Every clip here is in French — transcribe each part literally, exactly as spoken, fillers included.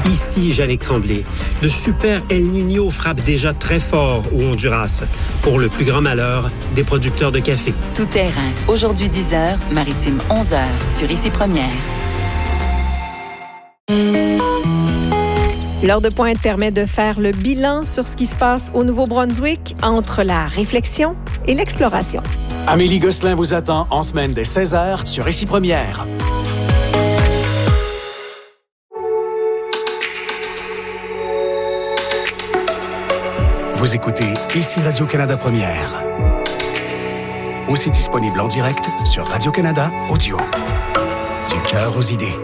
Ici, Jannick Tremblay. De super El Niño frappent déjà très fort au Honduras, pour le plus grand malheur des producteurs de café. Tout terrain. Aujourd'hui dix heures, Maritime onze heures, sur Ici Première. L'heure de pointe permet de faire le bilan sur ce qui se passe au Nouveau-Brunswick entre la réflexion et l'exploration. Amélie Gosselin vous attend en semaine dès seize heures sur Ici Première. Vous écoutez Ici Radio-Canada Première. Aussi disponible en direct sur Radio-Canada Audio. Du cœur aux idées.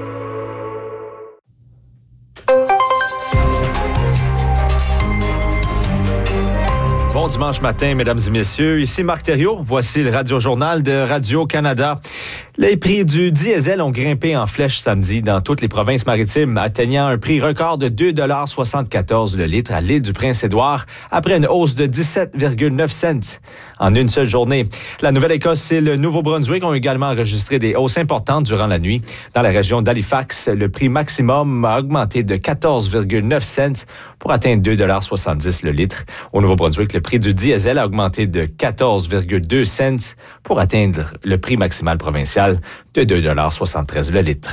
Bon dimanche matin, mesdames et messieurs. Ici Marc Thériault. Voici le Radio-Journal de Radio-Canada. Les prix du diesel ont grimpé en flèche samedi dans toutes les provinces maritimes, atteignant un prix record de deux dollars soixante-quatorze le litre à l'île du Prince-Édouard, après une hausse de dix-sept virgule neuf cents en une seule journée. La Nouvelle-Écosse et le Nouveau-Brunswick ont également enregistré des hausses importantes durant la nuit. Dans la région d'Halifax, le prix maximum a augmenté de quatorze virgule neuf cents pour atteindre deux dollars soixante-dix le litre. Au Nouveau-Brunswick, le prix du diesel a augmenté de quatorze virgule deux cents pour atteindre le prix maximal provincial de deux dollars soixante-treize le litre.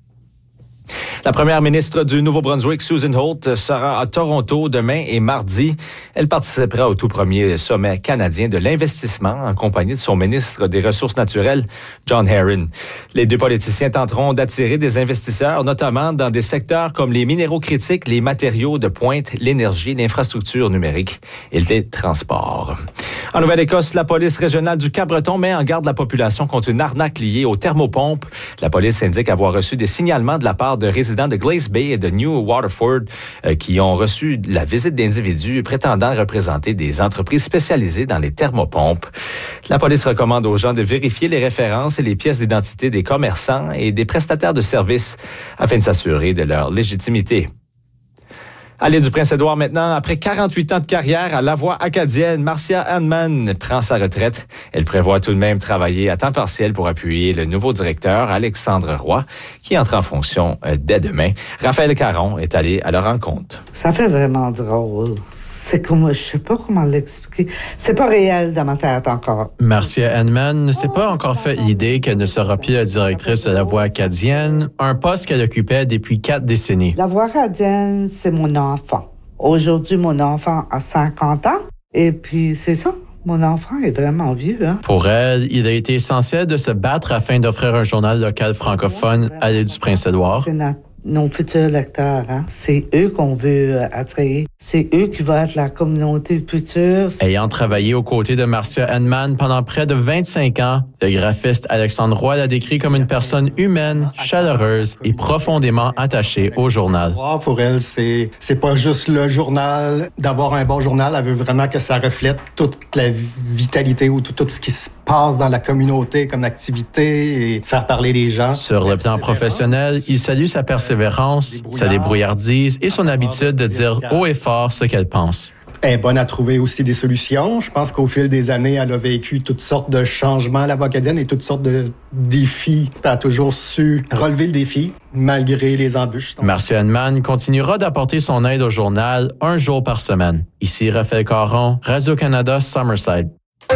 La première ministre du Nouveau-Brunswick, Susan Holt, sera à Toronto demain et mardi. Elle participera au tout premier sommet canadien de l'investissement en compagnie de son ministre des Ressources naturelles, John Herron. Les deux politiciens tenteront d'attirer des investisseurs, notamment dans des secteurs comme les minéraux critiques, les matériaux de pointe, l'énergie, l'infrastructure numérique et les transports. En Nouvelle-Écosse, la police régionale du Cap-Breton met en garde la population contre une arnaque liée aux thermopompes. La police indique avoir reçu des signalements de la part de résidents de Glace Bay et de New Waterford euh, qui ont reçu la visite d'individus prétendant représenter des entreprises spécialisées dans les thermopompes. La police recommande aux gens de vérifier les références et les pièces d'identité des commerçants et des prestataires de services afin de s'assurer de leur légitimité. À l'île du Prince-Édouard maintenant, après quarante-huit ans de carrière à la voix acadienne, Marcia Handman prend sa retraite. Elle prévoit tout de même travailler à temps partiel pour appuyer le nouveau directeur, Alexandre Roy, qui entre en fonction dès demain. Raphaël Caron est allé à leur rencontre. Ça fait vraiment drôle. C'est comme, je sais pas comment l'expliquer. C'est pas réel dans ma tête encore. Marcia Handman ne s'est pas encore fait l'idée qu'elle ne sera plus la directrice de la voix acadienne, un poste qu'elle occupait depuis quatre décennies. La voix acadienne, c'est mon enfant. Aujourd'hui, mon enfant a cinquante ans. Et puis, c'est ça. Mon enfant est vraiment vieux, hein? Pour elle, il a été essentiel de se battre afin d'offrir un journal local francophone à l'île du Prince-Édouard. C'est notre nos futurs lecteurs, hein? C'est eux qu'on veut attirer. C'est eux qui vont être la communauté future. Ayant travaillé aux côtés de Marcia Handman pendant près de vingt-cinq ans, le graphiste Alexandre Roy l'a décrit comme une personne humaine, chaleureuse et profondément attachée au journal. Pour elle, c'est, c'est pas juste le journal. D'avoir un bon journal, elle veut vraiment que ça reflète toute la vitalité ou tout, tout ce qui se passe dans la communauté comme activité et faire parler les gens. Sur le plan professionnel, il salue sa persévérance, sa débrouillardise et son habitude de dire haut et fort ce qu'elle pense. Elle est bonne à trouver aussi des solutions. Je pense qu'au fil des années, elle a vécu toutes sortes de changements à la voix acadienne et toutes sortes de défis. Elle a toujours su relever le défi, malgré les embûches. Marcia Handman continuera d'apporter son aide au journal un jour par semaine. Ici Raphaël Caron, Radio-Canada, Summerside.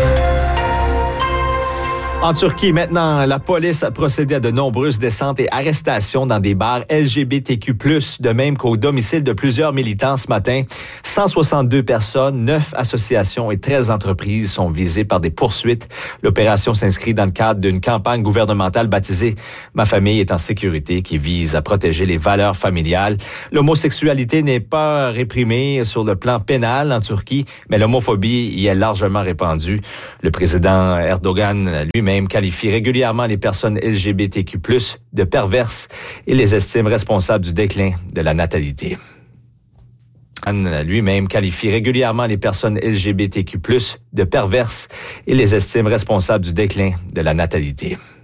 En Turquie, maintenant, la police a procédé à de nombreuses descentes et arrestations dans des bars L G B T Q plus, de même qu'au domicile de plusieurs militants ce matin. cent soixante-deux personnes, neuf associations et treize entreprises sont visées par des poursuites. L'opération s'inscrit dans le cadre d'une campagne gouvernementale baptisée « Ma famille est en sécurité » qui vise à protéger les valeurs familiales. L'homosexualité n'est pas réprimée sur le plan pénal en Turquie, mais l'homophobie y est largement répandue. Le président Erdogan lui-même qualifie régulièrement les personnes L G B T Q plus, de perverses et les estime responsables du déclin de la natalité. Lui-même qualifie régulièrement les personnes L G B T Q plus, de perverses et les estime responsables du déclin de la natalité.